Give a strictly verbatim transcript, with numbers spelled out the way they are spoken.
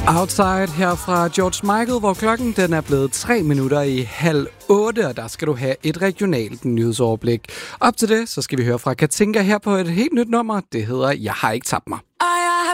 Outside her fra George Michael, hvor klokken den er blevet tre minutter i halv otte, og der skal du have et regionalt nyhedsoverblik. Op til det, så skal vi høre fra Katinka her på et helt nyt nummer. Det hedder Jeg har ikke tabt mig.